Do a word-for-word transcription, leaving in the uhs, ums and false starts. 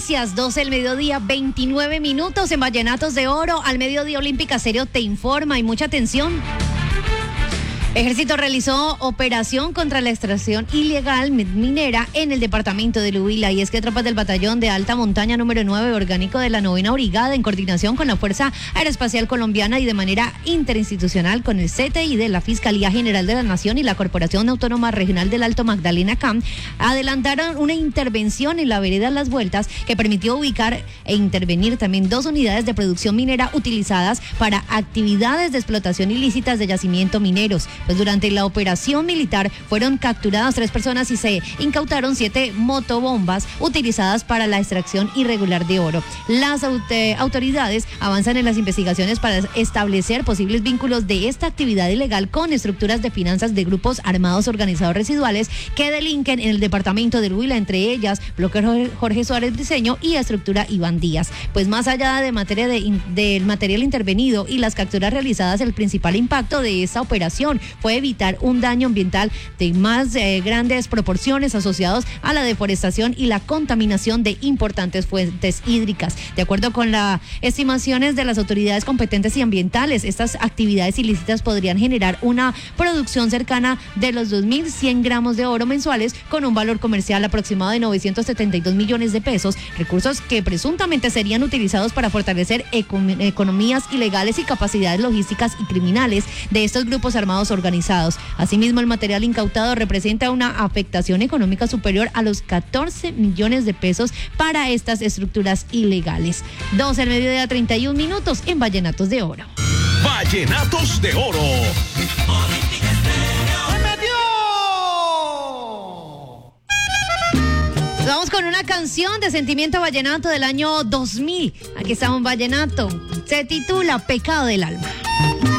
noticias, doce del mediodía, veintinueve minutos en Vallenatos de Oro. Al mediodía Olímpica Stereo te informa y mucha atención. Ejército realizó operación contra la extracción ilegal minera en el departamento de Huila, y es que tropas del batallón de alta montaña número nueve orgánico de la novena brigada, en coordinación con la Fuerza Aeroespacial Colombiana y de manera interinstitucional con el C T I de la Fiscalía General de la Nación y la Corporación Autónoma Regional del Alto Magdalena C A M, adelantaron una intervención en la vereda Las Vueltas que permitió ubicar e intervenir también dos unidades de producción minera utilizadas para actividades de explotación ilícitas de yacimiento mineros. Pues durante la operación militar fueron capturadas tres personas y se incautaron siete motobombas utilizadas para la extracción irregular de oro. Las aut- autoridades avanzan en las investigaciones para establecer posibles vínculos de esta actividad ilegal con estructuras de finanzas de grupos armados organizados residuales que delinquen en el departamento del Huila, entre ellas Bloque Jorge Suárez Briceño y Estructura Iván Díaz. Pues más allá de materia de, del material intervenido y las capturas realizadas, el principal impacto de esta operación fue evitar un daño ambiental de más eh, grandes proporciones asociados a la deforestación y la contaminación de importantes fuentes hídricas. De acuerdo con las estimaciones de las autoridades competentes y ambientales, estas actividades ilícitas podrían generar una producción cercana de los dos mil cien gramos de oro mensuales, con un valor comercial aproximado de novecientos setenta y dos millones de pesos, recursos que presuntamente serían utilizados para fortalecer econ- economías ilegales y capacidades logísticas y criminales de estos grupos armados organizados. Asimismo, el material incautado representa una afectación económica superior a los catorce millones de pesos para estas estructuras ilegales. doce al mediodía, treinta y un minutos en Vallenatos de Oro. Vallenatos de Oro. Vamos con una canción de Sentimiento Vallenato del año dos mil. Aquí está un vallenato. Se titula Pecado del Alma.